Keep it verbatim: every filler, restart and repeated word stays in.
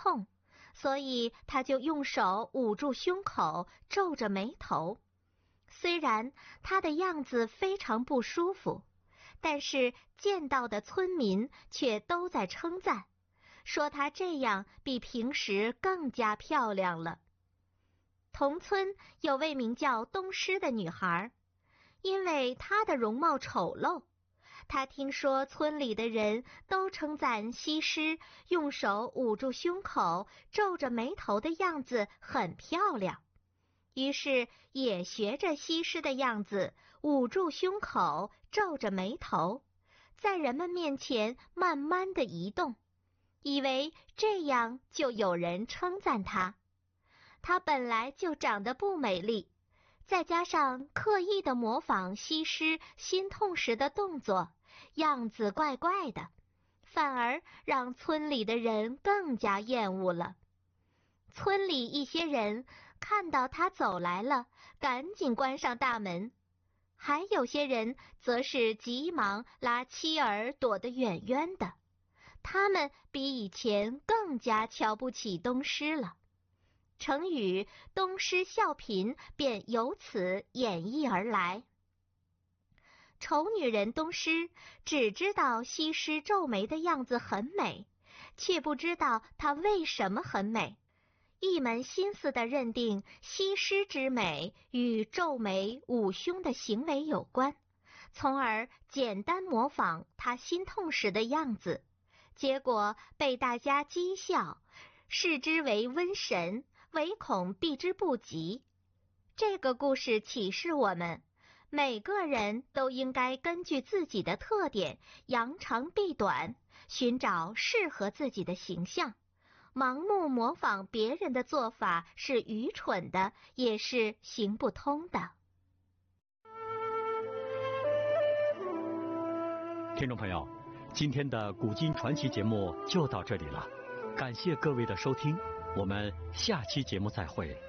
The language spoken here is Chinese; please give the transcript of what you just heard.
痛，所以他就用手捂住胸口，皱着眉头。虽然他的样子非常不舒服，但是见到的村民却都在称赞，说她这样比平时更加漂亮了。同村有位名叫东施的女孩，因为她的容貌丑陋，她听说村里的人都称赞西施用手捂住胸口，皱着眉头的样子很漂亮，于是也学着西施的样子，捂住胸口，皱着眉头，在人们面前慢慢地移动，以为这样就有人称赞她。她本来就长得不美丽，再加上刻意地模仿西施心痛时的动作，样子怪怪的，反而让村里的人更加厌恶了。村里一些人看到她走来了，赶紧关上大门，还有些人则是急忙拉妻儿躲得远远的，他们比以前更加瞧不起东施了。成语东施效颦便由此演绎而来。丑女人东施只知道西施皱眉的样子很美，却不知道她为什么很美，一门心思地认定西施之美与皱眉捂胸的行为有关，从而简单模仿她心痛时的样子，结果被大家讥笑，视之为瘟神，唯恐避之不及。这个故事启示我们，每个人都应该根据自己的特点扬长避短，寻找适合自己的形象。盲目模仿别人的做法是愚蠢的，也是行不通的。 听众朋友，今天的古今传奇节目就到这里了，感谢各位的收听，我们下期节目再会。